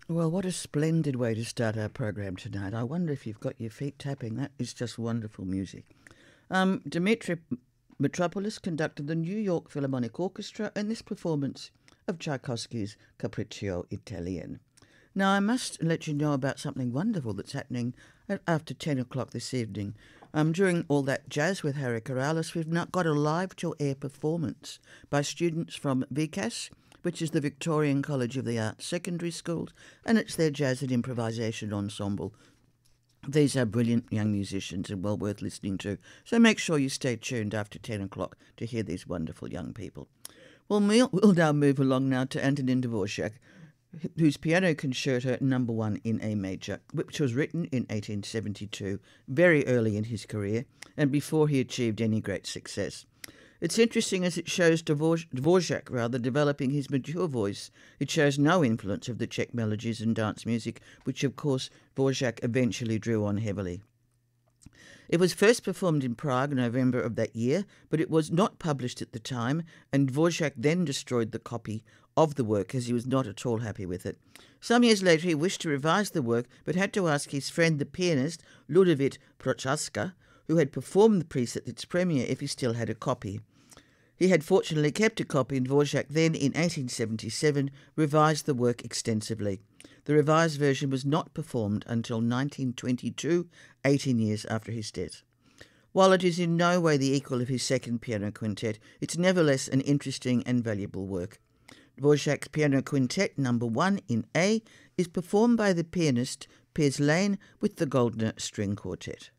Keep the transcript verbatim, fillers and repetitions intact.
Well, what a splendid way to start our program tonight. I wonder if you've got your feet tapping. That is just wonderful music. Um, Dmitri Mitropoulos conducted the New York Philharmonic Orchestra in this performance of Tchaikovsky's Capriccio Italien. Now, I must let you know about something wonderful that's happening after ten o'clock this evening. Um, during all that jazz with Harry Corrales, we've now got a live-to-air performance by students from V C A S, which is the Victorian College of the Arts Secondary Schools, and it's their Jazz and Improvisation Ensemble. These are brilliant young musicians and well worth listening to, so make sure you stay tuned after ten o'clock to hear these wonderful young people. Well, we'll, we'll now move along now to Antonin Dvorak, whose Piano Concerto Number One in A Major, which was written in eighteen seventy-two, very early in his career, and before he achieved any great success. It's interesting as it shows Dvorak, Dvorak rather, developing his mature voice. It shows no influence of the Czech melodies and dance music, which of course Dvorak eventually drew on heavily. It was first performed in Prague in November of that year, but it was not published at the time, and Dvorak then destroyed the copy of the work as he was not at all happy with it. Some years later he wished to revise the work, but had to ask his friend the pianist Ludovic Prochaska, who had performed the piece at its premiere, if he still had a copy. He had fortunately kept a copy, and Dvorak then, in eighteen seventy-seven, revised the work extensively. The revised version was not performed until nineteen twenty-two, eighteen years after his death. While it is in no way the equal of his second piano quintet, it's nevertheless an interesting and valuable work. Dvorak's Piano Quintet Number One in A is performed by the pianist Piers Lane with the Goldner String Quartet.